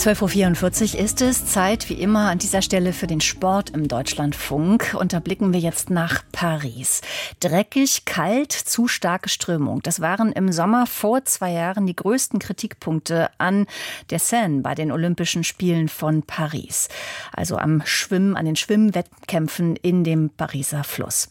12.44 Uhr ist es. Zeit wie immer an dieser Stelle für den Sport im Deutschlandfunk. Und da blicken wir jetzt nach Paris. Dreckig, kalt, zu starke Strömung. Das waren im Sommer vor 2 Jahren die größten Kritikpunkte an der Seine bei den Olympischen Spielen von Paris. Also an den Schwimmwettkämpfen in dem Pariser Fluss.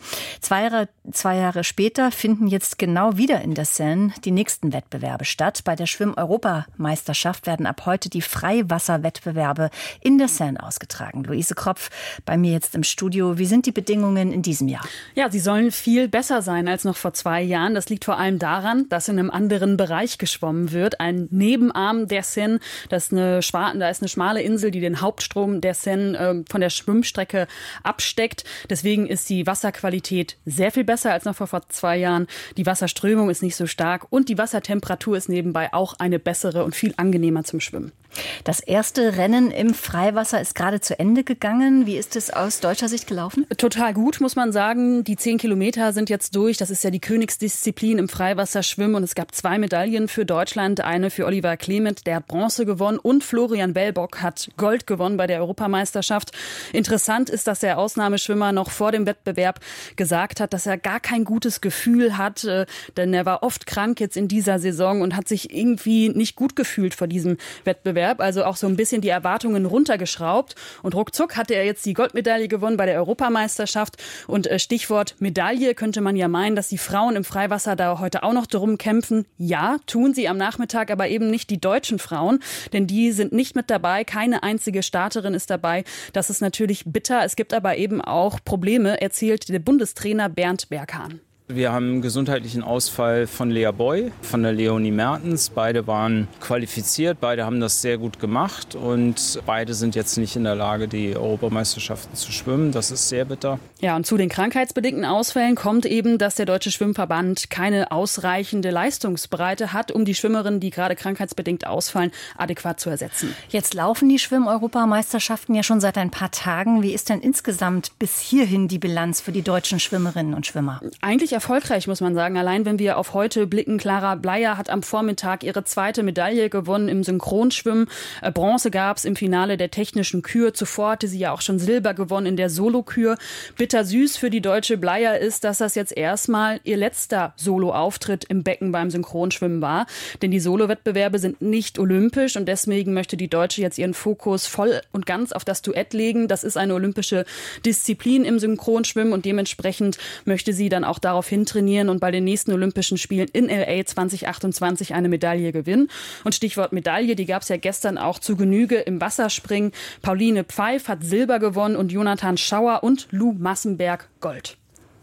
2 Jahre später finden jetzt genau wieder in der Seine die nächsten Wettbewerbe statt. Bei der Schwimm-Europameisterschaft werden ab heute die Freiwasserwettbewerbe in der Seine ausgetragen. Luise Kropf bei mir jetzt im Studio. Wie sind die Bedingungen in diesem Jahr? Ja, sie sollen viel besser sein als noch vor 2 Jahren. Das liegt vor allem daran, dass in einem anderen Bereich geschwommen wird. Ein Nebenarm der Seine, da ist eine schmale Insel, die den Hauptstrom der Seine von der Schwimmstrecke absteckt. Deswegen ist die Wasserqualität sehr viel besser als noch vor 2 Jahren. Die Wasserströmung ist nicht so stark und die Wassertemperatur ist nebenbei auch eine bessere und viel angenehmer zum Schwimmen. Das erste Rennen im Freiwasser ist gerade zu Ende gegangen. Wie ist es aus deutscher Sicht gelaufen? Total gut, muss man sagen. Die 10 Kilometer sind jetzt durch. Das ist ja die Königsdisziplin im Freiwasserschwimmen. Und es gab 2 Medaillen für Deutschland. Eine für Oliver Clement, der hat Bronze gewonnen. Und Florian Bellbock hat Gold gewonnen bei der Europameisterschaft. Interessant ist, dass der Ausnahmeschwimmer noch vor dem Wettbewerb gesagt hat, dass er gar kein gutes Gefühl hat. Denn er war oft krank jetzt in dieser Saison und hat sich irgendwie nicht gut gefühlt vor diesem Wettbewerb. Also auch so ein bisschen die Erwartungen runtergeschraubt. Und ruckzuck hatte er jetzt die Goldmedaille gewonnen bei der Europameisterschaft. Und Stichwort Medaille könnte man ja meinen, dass die Frauen im Freiwasser da heute auch noch drum kämpfen. Ja, tun sie am Nachmittag, aber eben nicht die deutschen Frauen. Denn die sind nicht mit dabei. Keine einzige Starterin ist dabei. Das ist natürlich bitter. Es gibt aber eben auch Probleme, erzählt der Bundestrainer Bernd Berghahn. Wir haben einen gesundheitlichen Ausfall von Lea Boy, von der Leonie Mertens. Beide waren qualifiziert, beide haben das sehr gut gemacht und beide sind jetzt nicht in der Lage, die Europameisterschaften zu schwimmen. Das ist sehr bitter. Ja, und zu den krankheitsbedingten Ausfällen kommt eben, dass der Deutsche Schwimmverband keine ausreichende Leistungsbreite hat, um die Schwimmerinnen, die gerade krankheitsbedingt ausfallen, adäquat zu ersetzen. Jetzt laufen die Schwimm-Europameisterschaften ja schon seit ein paar Tagen. Wie ist denn insgesamt bis hierhin die Bilanz für die deutschen Schwimmerinnen und Schwimmer? Eigentlich erfolgreich, muss man sagen. Allein wenn wir auf heute blicken, Clara Bleier hat am Vormittag ihre 2. Medaille gewonnen im Synchronschwimmen. Bronze gab es im Finale der technischen Kür. Zuvor hatte sie ja auch schon Silber gewonnen in der Solokür. Bittersüß für die deutsche Bleier ist, dass das jetzt erstmal ihr letzter Soloauftritt im Becken beim Synchronschwimmen war. Denn die Solowettbewerbe sind nicht olympisch und deswegen möchte die Deutsche jetzt ihren Fokus voll und ganz auf das Duett legen. Das ist eine olympische Disziplin im Synchronschwimmen und dementsprechend möchte sie dann auch darauf hintrainieren und bei den nächsten Olympischen Spielen in LA 2028 eine Medaille gewinnen. Und Stichwort Medaille, die gab es ja gestern auch zu Genüge im Wasserspringen. Pauline Pfeif hat Silber gewonnen und Jonathan Schauer und Lou Massenberg Gold.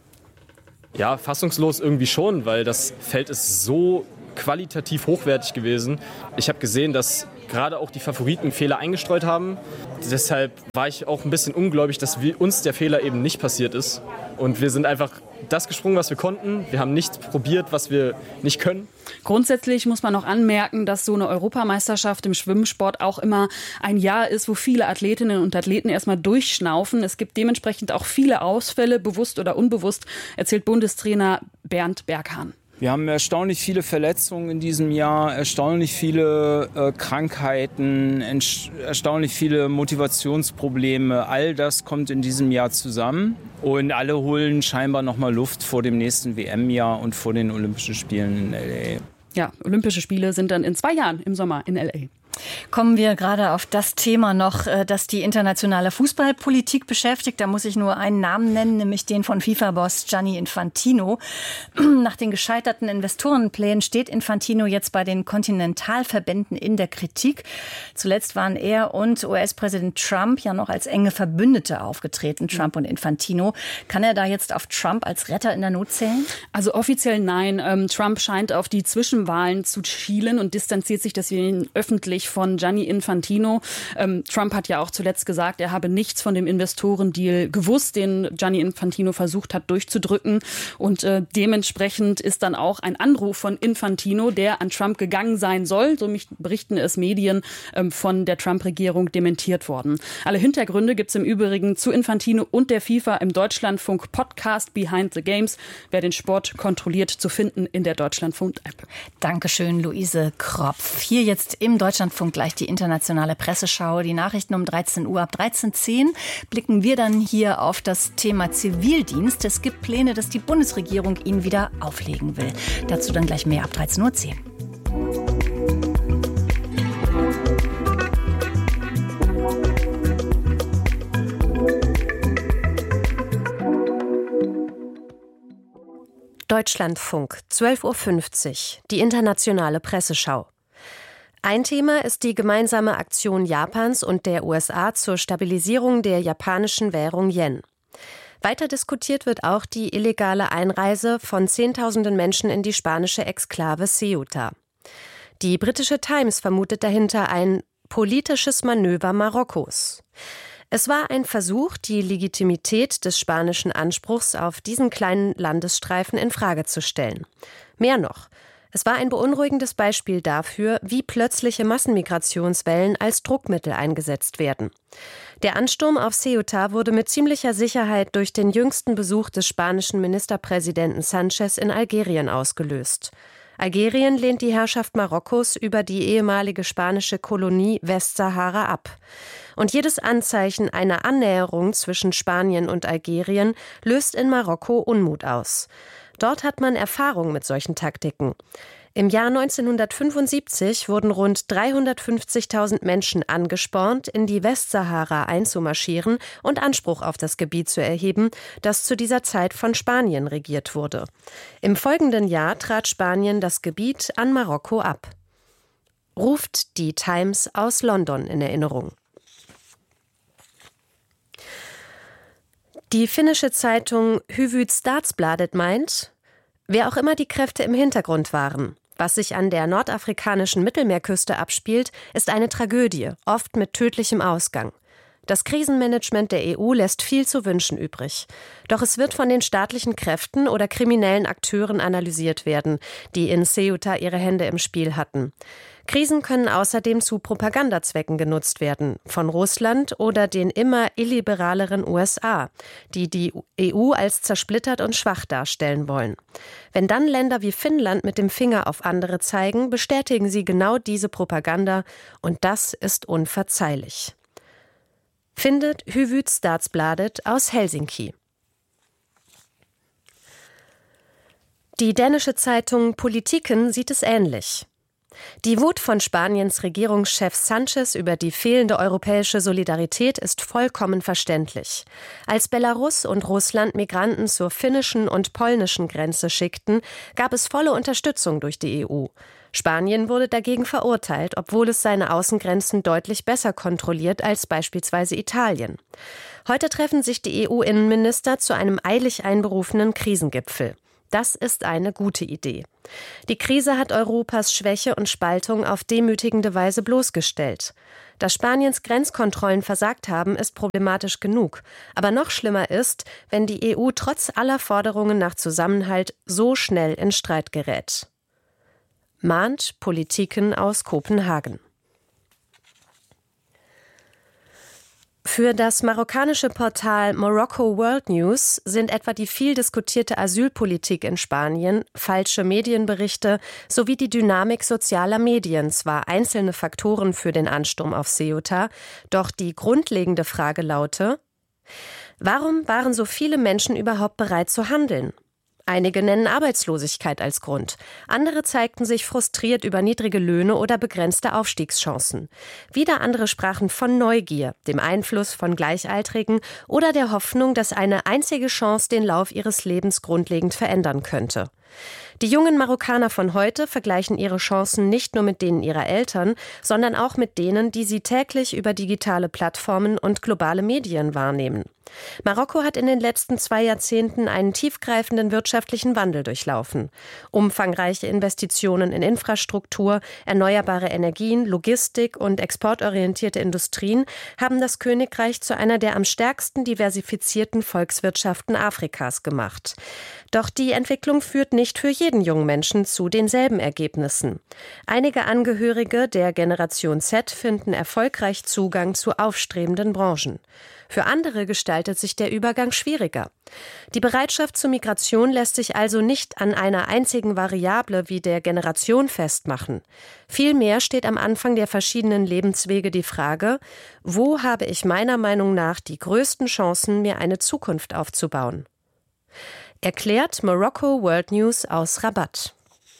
Ja, fassungslos irgendwie schon, weil das Feld ist so qualitativ hochwertig gewesen. Ich habe gesehen, dass gerade auch die Favoriten Fehler eingestreut haben. Deshalb war ich auch ein bisschen ungläubig, dass uns der Fehler eben nicht passiert ist. Und wir sind einfach das gesprungen, was wir konnten. Wir haben nichts probiert, was wir nicht können. Grundsätzlich muss man noch anmerken, dass so eine Europameisterschaft im Schwimmsport auch immer ein Jahr ist, wo viele Athletinnen und Athleten erstmal durchschnaufen. Es gibt dementsprechend auch viele Ausfälle, bewusst oder unbewusst, erzählt Bundestrainer Bernd Berghahn. Wir haben erstaunlich viele Verletzungen in diesem Jahr, erstaunlich viele Krankheiten, erstaunlich viele Motivationsprobleme. All das kommt in diesem Jahr zusammen und alle holen scheinbar nochmal Luft vor dem nächsten WM-Jahr und vor den Olympischen Spielen in L.A. Ja, Olympische Spiele sind dann in 2 Jahren im Sommer in L.A. Kommen wir gerade auf das Thema noch, das die internationale Fußballpolitik beschäftigt. Da muss ich nur einen Namen nennen, nämlich den von FIFA-Boss Gianni Infantino. Nach den gescheiterten Investorenplänen steht Infantino jetzt bei den Kontinentalverbänden in der Kritik. Zuletzt waren er und US-Präsident Trump ja noch als enge Verbündete aufgetreten, Trump und Infantino. Kann er da jetzt auf Trump als Retter in der Not zählen? Also offiziell nein. Trump scheint auf die Zwischenwahlen zu schielen und distanziert sich deswegen öffentlich von Gianni Infantino. Trump hat ja auch zuletzt gesagt, er habe nichts von dem Investorendeal gewusst, den Gianni Infantino versucht hat durchzudrücken. Und dementsprechend ist dann auch ein Anruf von Infantino, der an Trump gegangen sein soll, so berichten es Medien, von der Trump-Regierung dementiert worden. Alle Hintergründe gibt es im Übrigen zu Infantino und der FIFA im Deutschlandfunk-Podcast Behind the Games. Wer den Sport kontrolliert, zu finden in der Deutschlandfunk-App. Dankeschön, Luise Kropf. Hier jetzt im Deutschlandfunk Deutschlandfunk gleich die internationale Presseschau. Die Nachrichten um 13 Uhr. Ab 13.10 Uhr blicken wir dann hier auf das Thema Zivildienst. Es gibt Pläne, dass die Bundesregierung ihn wieder auflegen will. Dazu dann gleich mehr ab 13.10 Uhr. Deutschlandfunk, 12.50 Uhr, die internationale Presseschau. Ein Thema ist die gemeinsame Aktion Japans und der USA zur Stabilisierung der japanischen Währung Yen. Weiter diskutiert wird auch die illegale Einreise von Zehntausenden Menschen in die spanische Exklave Ceuta. Die britische Times vermutet dahinter ein politisches Manöver Marokkos. Es war ein Versuch, die Legitimität des spanischen Anspruchs auf diesen kleinen Landesstreifen in Frage zu stellen. Mehr noch, es war ein beunruhigendes Beispiel dafür, wie plötzliche Massenmigrationswellen als Druckmittel eingesetzt werden. Der Ansturm auf Ceuta wurde mit ziemlicher Sicherheit durch den jüngsten Besuch des spanischen Ministerpräsidenten Sánchez in Algerien ausgelöst. Algerien lehnt die Herrschaft Marokkos über die ehemalige spanische Kolonie Westsahara ab. Und jedes Anzeichen einer Annäherung zwischen Spanien und Algerien löst in Marokko Unmut aus. Dort hat man Erfahrung mit solchen Taktiken. Im Jahr 1975 wurden rund 350.000 Menschen angespornt, in die Westsahara einzumarschieren und Anspruch auf das Gebiet zu erheben, das zu dieser Zeit von Spanien regiert wurde. Im folgenden Jahr trat Spanien das Gebiet an Marokko ab. Ruft die Times aus London in Erinnerung. Die finnische Zeitung Hufvudstadsbladet meint, wer auch immer die Kräfte im Hintergrund waren, was sich an der nordafrikanischen Mittelmeerküste abspielt, ist eine Tragödie, oft mit tödlichem Ausgang. Das Krisenmanagement der EU lässt viel zu wünschen übrig. Doch es wird von den staatlichen Kräften oder kriminellen Akteuren analysiert werden, die in Ceuta ihre Hände im Spiel hatten. Krisen können außerdem zu Propagandazwecken genutzt werden, von Russland oder den immer illiberaleren USA, die die EU als zersplittert und schwach darstellen wollen. Wenn dann Länder wie Finnland mit dem Finger auf andere zeigen, bestätigen sie genau diese Propaganda, und das ist unverzeihlich. Findet Hufvudstadsbladet aus Helsinki. Die dänische Zeitung Politiken sieht es ähnlich. Die Wut von Spaniens Regierungschef Sánchez über die fehlende europäische Solidarität ist vollkommen verständlich. Als Belarus und Russland Migranten zur finnischen und polnischen Grenze schickten, gab es volle Unterstützung durch die EU. Spanien wurde dagegen verurteilt, obwohl es seine Außengrenzen deutlich besser kontrolliert als beispielsweise Italien. Heute treffen sich die EU-Innenminister zu einem eilig einberufenen Krisengipfel. Das ist eine gute Idee. Die Krise hat Europas Schwäche und Spaltung auf demütigende Weise bloßgestellt. Dass Spaniens Grenzkontrollen versagt haben, ist problematisch genug. Aber noch schlimmer ist, wenn die EU trotz aller Forderungen nach Zusammenhalt so schnell in Streit gerät. Mahnt Politiken aus Kopenhagen. Für das marokkanische Portal Morocco World News sind etwa die viel diskutierte Asylpolitik in Spanien, falsche Medienberichte sowie die Dynamik sozialer Medien zwar einzelne Faktoren für den Ansturm auf Ceuta, doch die grundlegende Frage laute: Warum waren so viele Menschen überhaupt bereit zu handeln? Einige nennen Arbeitslosigkeit als Grund. Andere zeigten sich frustriert über niedrige Löhne oder begrenzte Aufstiegschancen. Wieder andere sprachen von Neugier, dem Einfluss von Gleichaltrigen oder der Hoffnung, dass eine einzige Chance den Lauf ihres Lebens grundlegend verändern könnte. Die jungen Marokkaner von heute vergleichen ihre Chancen nicht nur mit denen ihrer Eltern, sondern auch mit denen, die sie täglich über digitale Plattformen und globale Medien wahrnehmen. Marokko hat in den letzten 2 Jahrzehnten einen tiefgreifenden wirtschaftlichen Wandel durchlaufen. Umfangreiche Investitionen in Infrastruktur, erneuerbare Energien, Logistik und exportorientierte Industrien haben das Königreich zu einer der am stärksten diversifizierten Volkswirtschaften Afrikas gemacht. Doch die Entwicklung führt nicht für jeden jungen Menschen zu denselben Ergebnissen. Einige Angehörige der Generation Z finden erfolgreich Zugang zu aufstrebenden Branchen. Für andere gestaltet sich der Übergang schwieriger. Die Bereitschaft zur Migration lässt sich also nicht an einer einzigen Variable wie der Generation festmachen. Vielmehr steht am Anfang der verschiedenen Lebenswege die Frage, wo habe ich meiner Meinung nach die größten Chancen, mir eine Zukunft aufzubauen? Erklärt Morocco World News aus Rabat.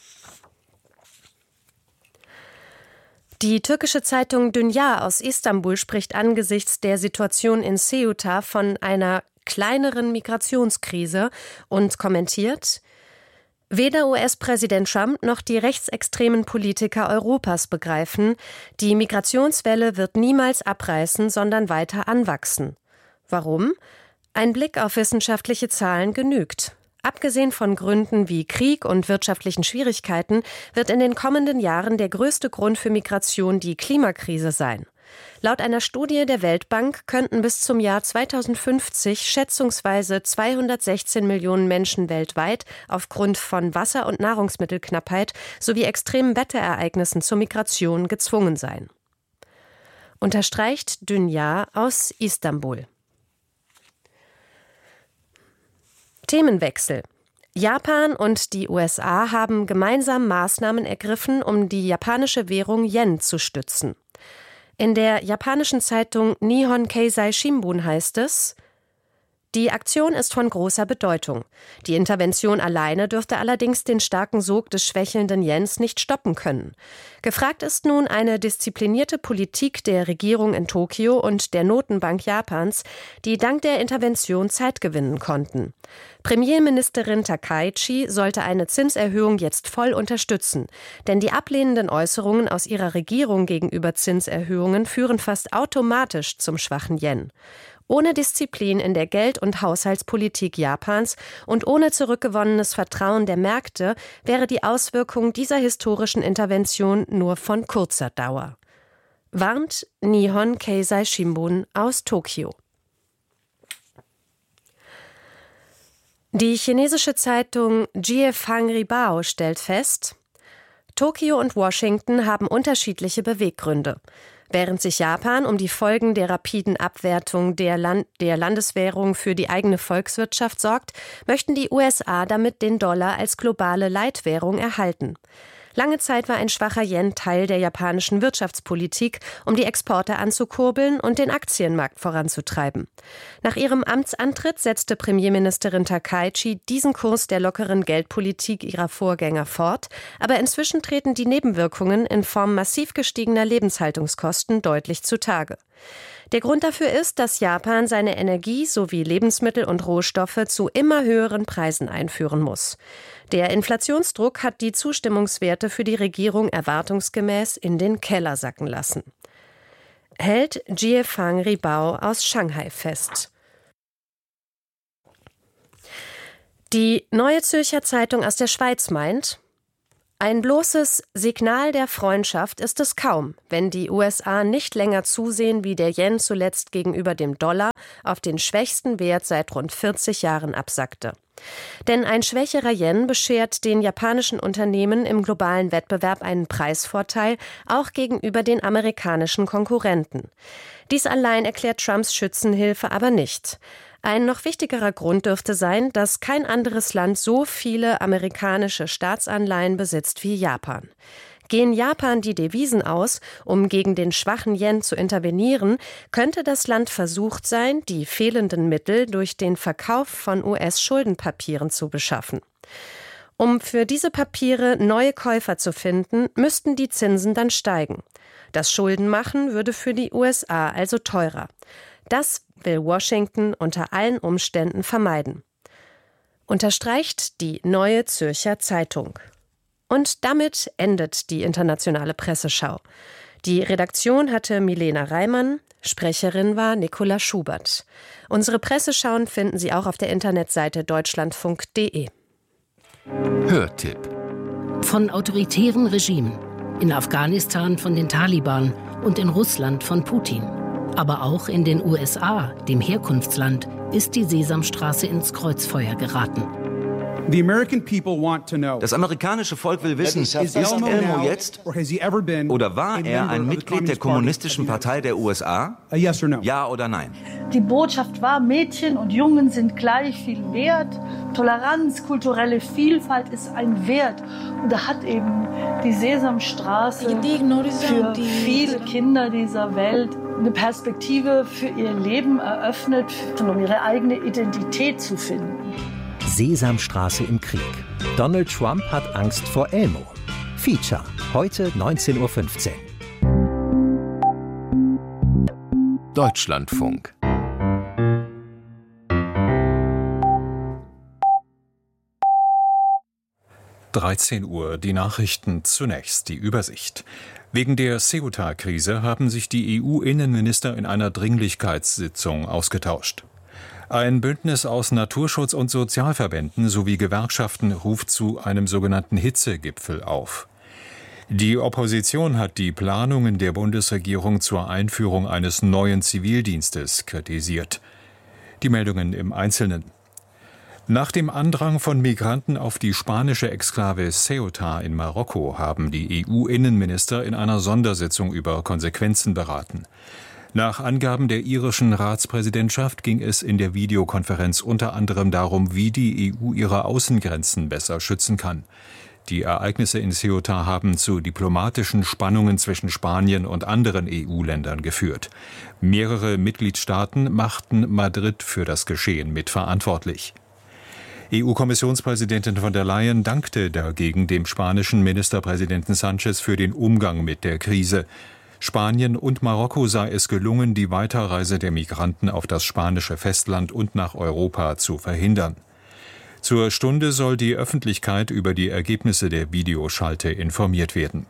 Die türkische Zeitung Dünya aus Istanbul spricht angesichts der Situation in Ceuta von einer kleineren Migrationskrise und kommentiert: Weder US-Präsident Trump noch die rechtsextremen Politiker Europas begreifen, die Migrationswelle wird niemals abreißen, sondern weiter anwachsen. Warum? Ein Blick auf wissenschaftliche Zahlen genügt. Abgesehen von Gründen wie Krieg und wirtschaftlichen Schwierigkeiten wird in den kommenden Jahren der größte Grund für Migration die Klimakrise sein. Laut einer Studie der Weltbank könnten bis zum Jahr 2050 schätzungsweise 216 Millionen Menschen weltweit aufgrund von Wasser- und Nahrungsmittelknappheit sowie extremen Wetterereignissen zur Migration gezwungen sein. Unterstreicht Dünya aus Istanbul. Themenwechsel. Japan und die USA haben gemeinsam Maßnahmen ergriffen, um die japanische Währung Yen zu stützen. In der japanischen Zeitung Nihon Keizai Shimbun heißt es: Die Aktion ist von großer Bedeutung. Die Intervention alleine dürfte allerdings den starken Sog des schwächelnden Yens nicht stoppen können. Gefragt ist nun eine disziplinierte Politik der Regierung in Tokio und der Notenbank Japans, die dank der Intervention Zeit gewinnen konnten. Premierministerin Takaichi sollte eine Zinserhöhung jetzt voll unterstützen, denn die ablehnenden Äußerungen aus ihrer Regierung gegenüber Zinserhöhungen führen fast automatisch zum schwachen Yen. Ohne Disziplin in der Geld- und Haushaltspolitik Japans und ohne zurückgewonnenes Vertrauen der Märkte wäre die Auswirkung dieser historischen Intervention nur von kurzer Dauer. Warnt Nihon Keizai Shimbun aus Tokio. Die chinesische Zeitung Jiefang Ribao stellt fest: Tokio und Washington haben unterschiedliche Beweggründe. Während sich Japan um die Folgen der rapiden Abwertung der Landeswährung für die eigene Volkswirtschaft sorgt, möchten die USA damit den Dollar als globale Leitwährung erhalten. Lange Zeit war ein schwacher Yen Teil der japanischen Wirtschaftspolitik, um die Exporte anzukurbeln und den Aktienmarkt voranzutreiben. Nach ihrem Amtsantritt setzte Premierministerin Takaichi diesen Kurs der lockeren Geldpolitik ihrer Vorgänger fort, aber inzwischen treten die Nebenwirkungen in Form massiv gestiegener Lebenshaltungskosten deutlich zutage. Der Grund dafür ist, dass Japan seine Energie sowie Lebensmittel und Rohstoffe zu immer höheren Preisen einführen muss. Der Inflationsdruck hat die Zustimmungswerte für die Regierung erwartungsgemäß in den Keller sacken lassen. Hält Jiefang Ribao aus Shanghai fest. Die Neue Zürcher Zeitung aus der Schweiz meint: Ein bloßes Signal der Freundschaft ist es kaum, wenn die USA nicht länger zusehen, wie der Yen zuletzt gegenüber dem Dollar auf den schwächsten Wert seit rund 40 Jahren absackte. Denn ein schwächerer Yen beschert den japanischen Unternehmen im globalen Wettbewerb einen Preisvorteil, auch gegenüber den amerikanischen Konkurrenten. Dies allein erklärt Trumps Schützenhilfe aber nicht. Ein noch wichtigerer Grund dürfte sein, dass kein anderes Land so viele amerikanische Staatsanleihen besitzt wie Japan. Gehen Japan die Devisen aus, um gegen den schwachen Yen zu intervenieren, könnte das Land versucht sein, die fehlenden Mittel durch den Verkauf von US-Schuldenpapieren zu beschaffen. Um für diese Papiere neue Käufer zu finden, müssten die Zinsen dann steigen. Das Schuldenmachen würde für die USA also teurer. Das will Washington unter allen Umständen vermeiden. Unterstreicht die Neue Zürcher Zeitung. Und damit endet die internationale Presseschau. Die Redaktion hatte Milena Reimann, Sprecherin war Nicola Schubert. Unsere Presseschauen finden Sie auch auf der Internetseite deutschlandfunk.de. Hörtipp: Von autoritären Regimen. In Afghanistan von den Taliban und in Russland von Putin. Aber auch in den USA, dem Herkunftsland, ist die Sesamstraße ins Kreuzfeuer geraten. Das amerikanische Volk will wissen, ist Elmo jetzt oder war er ein Mitglied der Kommunistischen Partei der USA? Ja oder nein? Die Botschaft war, Mädchen und Jungen sind gleich viel wert. Toleranz, kulturelle Vielfalt ist ein Wert. Und da hat eben die Sesamstraße für viele Kinder dieser Welt eine Perspektive für ihr Leben eröffnet, um ihre eigene Identität zu finden. Sesamstraße im Krieg. Donald Trump hat Angst vor Elmo. Feature, heute 19:15 Uhr. Deutschlandfunk. Uhr, die Nachrichten zunächst, die Übersicht. Wegen der Ceuta-Krise haben sich die EU-Innenminister in einer Dringlichkeitssitzung ausgetauscht. Ein Bündnis aus Naturschutz- und Sozialverbänden sowie Gewerkschaften ruft zu einem sogenannten Hitzegipfel auf. Die Opposition hat die Planungen der Bundesregierung zur Einführung eines neuen Zivildienstes kritisiert. Die Meldungen im Einzelnen. Nach dem Andrang von Migranten auf die spanische Exklave Ceuta in Marokko haben die EU-Innenminister in einer Sondersitzung über Konsequenzen beraten. Nach Angaben der irischen Ratspräsidentschaft ging es in der Videokonferenz unter anderem darum, wie die EU ihre Außengrenzen besser schützen kann. Die Ereignisse in Ceuta haben zu diplomatischen Spannungen zwischen Spanien und anderen EU-Ländern geführt. Mehrere Mitgliedstaaten machten Madrid für das Geschehen mitverantwortlich. EU-Kommissionspräsidentin von der Leyen dankte dagegen dem spanischen Ministerpräsidenten Sánchez für den Umgang mit der Krise. Spanien und Marokko sei es gelungen, die Weiterreise der Migranten auf das spanische Festland und nach Europa zu verhindern. Zur Stunde soll die Öffentlichkeit über die Ergebnisse der Videoschalte informiert werden.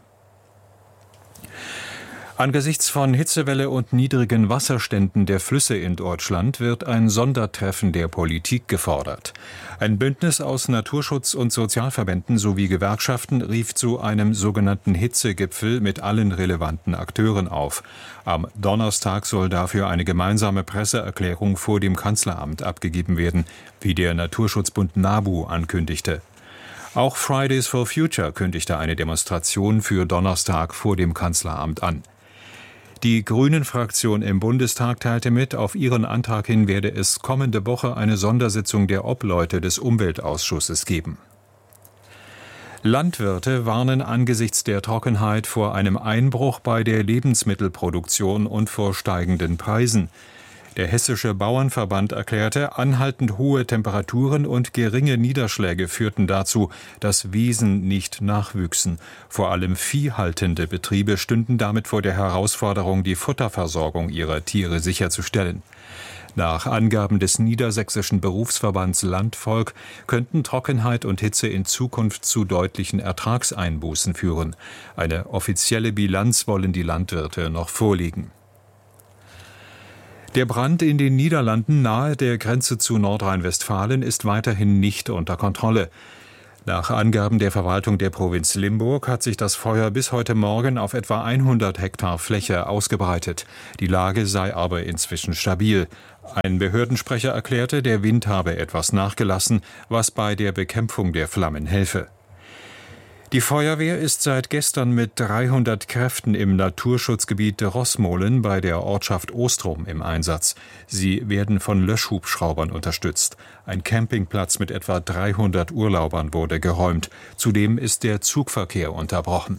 Angesichts von Hitzewelle und niedrigen Wasserständen der Flüsse in Deutschland wird ein Sondertreffen der Politik gefordert. Ein Bündnis aus Naturschutz- und Sozialverbänden sowie Gewerkschaften rief zu einem sogenannten Hitzegipfel mit allen relevanten Akteuren auf. Am Donnerstag soll dafür eine gemeinsame Presseerklärung vor dem Kanzleramt abgegeben werden, wie der Naturschutzbund NABU ankündigte. Auch Fridays for Future kündigte eine Demonstration für Donnerstag vor dem Kanzleramt an. Die Grünen-Fraktion im Bundestag teilte mit, auf ihren Antrag hin werde es kommende Woche eine Sondersitzung der Obleute des Umweltausschusses geben. Landwirte warnen angesichts der Trockenheit vor einem Einbruch bei der Lebensmittelproduktion und vor steigenden Preisen. Der Hessische Bauernverband erklärte, anhaltend hohe Temperaturen und geringe Niederschläge führten dazu, dass Wiesen nicht nachwüchsen. Vor allem viehhaltende Betriebe stünden damit vor der Herausforderung, die Futterversorgung ihrer Tiere sicherzustellen. Nach Angaben des Niedersächsischen Berufsverbands Landvolk könnten Trockenheit und Hitze in Zukunft zu deutlichen Ertragseinbußen führen. Eine offizielle Bilanz wollen die Landwirte noch vorlegen. Der Brand in den Niederlanden nahe der Grenze zu Nordrhein-Westfalen ist weiterhin nicht unter Kontrolle. Nach Angaben der Verwaltung der Provinz Limburg hat sich das Feuer bis heute Morgen auf etwa 100 Hektar Fläche ausgebreitet. Die Lage sei aber inzwischen stabil. Ein Behördensprecher erklärte, der Wind habe etwas nachgelassen, was bei der Bekämpfung der Flammen helfe. Die Feuerwehr ist seit gestern mit 300 Kräften im Naturschutzgebiet Roßmolen bei der Ortschaft Ostrom im Einsatz. Sie werden von Löschhubschraubern unterstützt. Ein Campingplatz mit etwa 300 Urlaubern wurde geräumt. Zudem ist der Zugverkehr unterbrochen.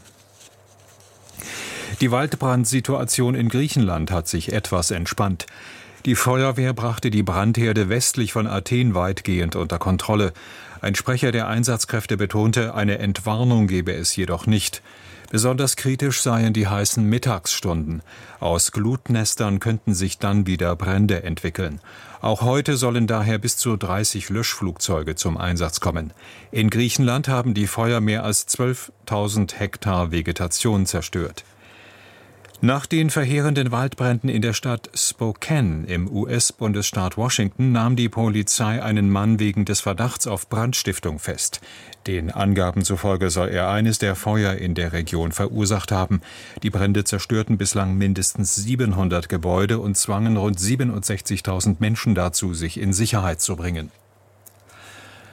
Die Waldbrandsituation in Griechenland hat sich etwas entspannt. Die Feuerwehr brachte die Brandherde westlich von Athen weitgehend unter Kontrolle. Ein Sprecher der Einsatzkräfte betonte, eine Entwarnung gebe es jedoch nicht. Besonders kritisch seien die heißen Mittagsstunden. Aus Glutnestern könnten sich dann wieder Brände entwickeln. Auch heute sollen daher bis zu 30 Löschflugzeuge zum Einsatz kommen. In Griechenland haben die Feuer mehr als 12.000 Hektar Vegetation zerstört. Nach den verheerenden Waldbränden in der Stadt Spokane im US-Bundesstaat Washington nahm die Polizei einen Mann wegen des Verdachts auf Brandstiftung fest. Den Angaben zufolge soll er eines der Feuer in der Region verursacht haben. Die Brände zerstörten bislang mindestens 700 Gebäude und zwangen rund 67.000 Menschen dazu, sich in Sicherheit zu bringen.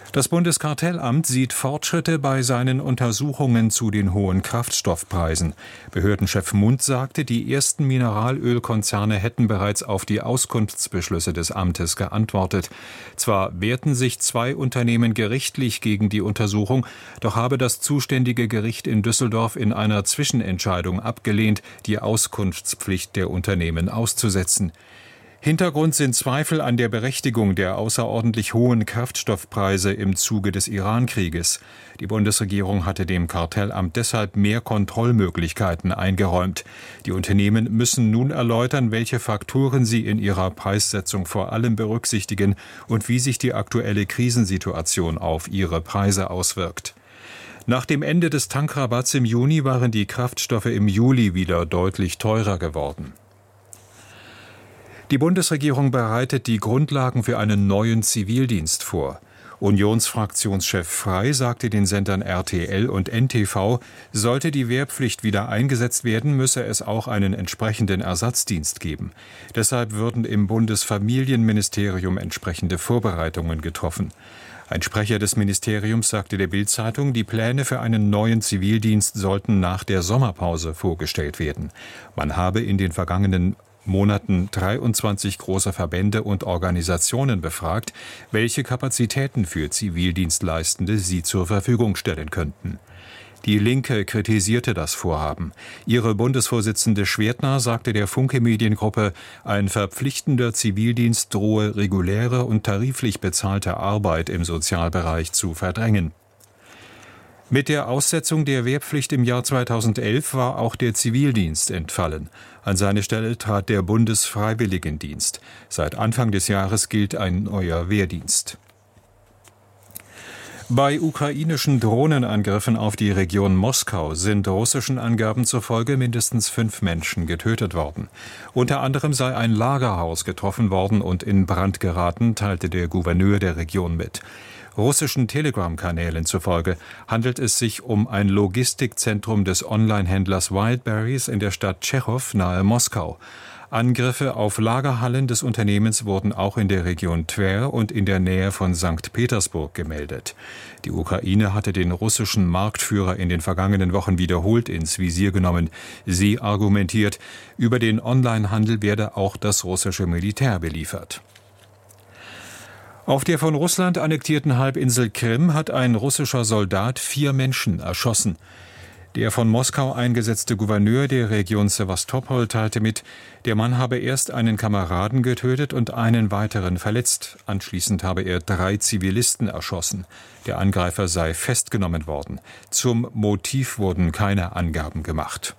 Das Bundeskartellamt sieht Fortschritte bei seinen Untersuchungen zu den hohen Kraftstoffpreisen. Behördenchef Mundt sagte, die ersten Mineralölkonzerne hätten bereits auf die Auskunftsbeschlüsse des Amtes geantwortet. Zwar wehrten sich 2 Unternehmen gerichtlich gegen die Untersuchung, doch habe das zuständige Gericht in Düsseldorf in einer Zwischenentscheidung abgelehnt, die Auskunftspflicht der Unternehmen auszusetzen. Hintergrund sind Zweifel an der Berechtigung der außerordentlich hohen Kraftstoffpreise im Zuge des Iran-Krieges. Die Bundesregierung hatte dem Kartellamt deshalb mehr Kontrollmöglichkeiten eingeräumt. Die Unternehmen müssen nun erläutern, welche Faktoren sie in ihrer Preissetzung vor allem berücksichtigen und wie sich die aktuelle Krisensituation auf ihre Preise auswirkt. Nach dem Ende des Tankrabatts im Juni waren die Kraftstoffe im Juli wieder deutlich teurer geworden. Die Bundesregierung bereitet die Grundlagen für einen neuen Zivildienst vor. Unionsfraktionschef Frey sagte den Sendern RTL und NTV, sollte die Wehrpflicht wieder eingesetzt werden, müsse es auch einen entsprechenden Ersatzdienst geben. Deshalb würden im Bundesfamilienministerium entsprechende Vorbereitungen getroffen. Ein Sprecher des Ministeriums sagte der Bild-Zeitung, die Pläne für einen neuen Zivildienst sollten nach der Sommerpause vorgestellt werden. Man habe in den vergangenen Monaten 23 große Verbände und Organisationen befragt, welche Kapazitäten für Zivildienstleistende sie zur Verfügung stellen könnten. Die Linke kritisierte das Vorhaben. Ihre Bundesvorsitzende Schwertner sagte der Funke-Mediengruppe, ein verpflichtender Zivildienst drohe reguläre und tariflich bezahlte Arbeit im Sozialbereich zu verdrängen. Mit der Aussetzung der Wehrpflicht im Jahr 2011 war auch der Zivildienst entfallen. An seine Stelle trat der Bundesfreiwilligendienst. Seit Anfang des Jahres gilt ein neuer Wehrdienst. Bei ukrainischen Drohnenangriffen auf die Region Moskau sind russischen Angaben zufolge mindestens 5 Menschen getötet worden. Unter anderem sei ein Lagerhaus getroffen worden und in Brand geraten, teilte der Gouverneur der Region mit. Russischen Telegram-Kanälen zufolge handelt es sich um ein Logistikzentrum des Online-Händlers Wildberries in der Stadt Tschechow nahe Moskau. Angriffe auf Lagerhallen des Unternehmens wurden auch in der Region Twer und in der Nähe von St. Petersburg gemeldet. Die Ukraine hatte den russischen Marktführer in den vergangenen Wochen wiederholt ins Visier genommen. Sie argumentiert, über den Onlinehandel werde auch das russische Militär beliefert. Auf der von Russland annektierten Halbinsel Krim hat ein russischer Soldat 4 Menschen erschossen. Der von Moskau eingesetzte Gouverneur der Region Sewastopol teilte mit, der Mann habe erst einen Kameraden getötet und einen weiteren verletzt. Anschließend habe er 3 Zivilisten erschossen. Der Angreifer sei festgenommen worden. Zum Motiv wurden keine Angaben gemacht.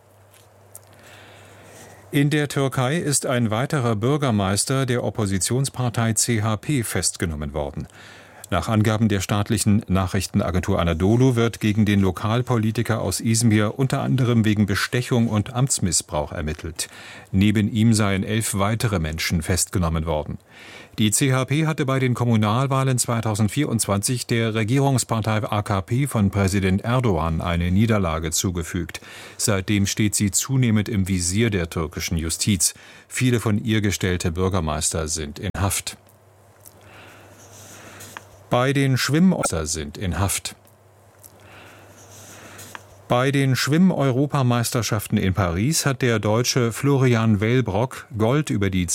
In der Türkei ist ein weiterer Bürgermeister der Oppositionspartei CHP festgenommen worden. Nach Angaben der staatlichen Nachrichtenagentur Anadolu wird gegen den Lokalpolitiker aus Izmir unter anderem wegen Bestechung und Amtsmissbrauch ermittelt. Neben ihm seien 11 weitere Menschen festgenommen worden. Die CHP hatte bei den Kommunalwahlen 2024 der Regierungspartei AKP von Präsident Erdogan eine Niederlage zugefügt. Seitdem steht sie zunehmend im Visier der türkischen Justiz. Viele von ihr gestellte Bürgermeister sind in Haft. Bei den Schwimm-Europameisterschaften in Paris hat der Deutsche Florian Wellbrock Gold über die